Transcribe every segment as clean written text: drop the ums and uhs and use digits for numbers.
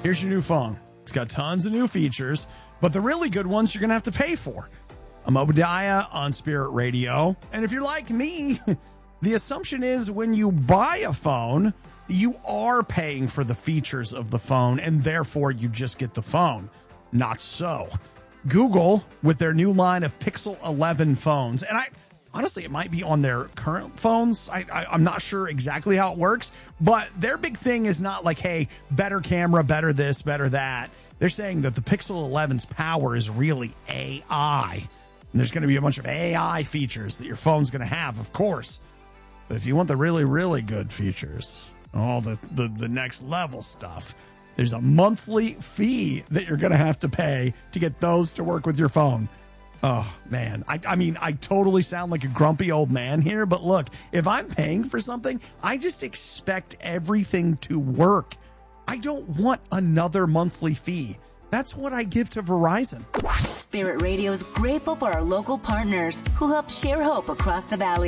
Here's your new phone. It's got tons of new features, but the really good ones you're going to have to pay for. I'm Obadiah on Spirit Radio. And if you're like me, the assumption is when you buy a phone, you are paying for the features of the phone, and therefore you just get the phone. Not so. Google, with their new line of Pixel 11 phones, and honestly, it might be on their current phones. I'm not sure exactly how it works, but their big thing is not like, hey, better camera, better this, better that. They're saying that the Pixel 11's power is really AI. And there's going to be a bunch of AI features that your phone's going to have, of course. But if you want the really, really good features, all the next level stuff, there's a monthly fee that you're going to have to pay to get those to work with your phone. Oh, man. I mean, I totally sound like a grumpy old man here, but look, if I'm paying for something, I just expect everything to work. I don't want another monthly fee. That's what I give to Verizon. Spirit Radio is grateful for our local partners who help share hope across the valley.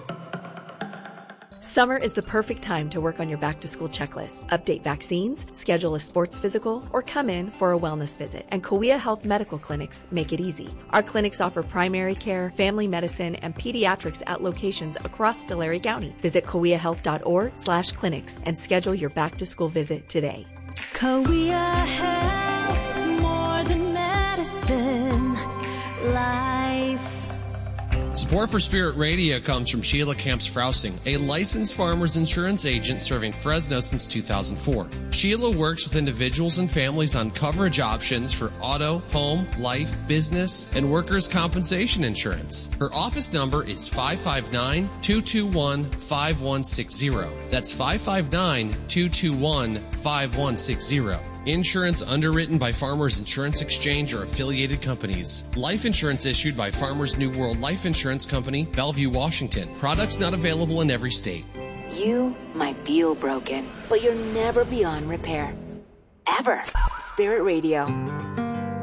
Summer is the perfect time to work on your back-to-school checklist, update vaccines, schedule a sports physical, or come in for a wellness visit. And Kauai Health Medical Clinics make it easy. Our clinics offer primary care, family medicine, and pediatrics at locations across Tulare County. Visit kauaihealth.org/clinics and schedule your back-to-school visit today. Kauai Health, more than medicine, life. Support for Spirit Radio comes from Sheila Camps-Frousing, a licensed farmers insurance agent serving Fresno since 2004. Sheila works with individuals and families on coverage options for auto, home, life, business, and workers' compensation insurance. Her office number is 559-221-5160. That's 559-221-5160. Insurance underwritten by Farmers Insurance Exchange or affiliated companies. Life insurance issued by Farmers New World Life Insurance Company, Bellevue, Washington. Products not available in every state. You might feel broken, but you're never beyond repair. Ever. Spirit Radio.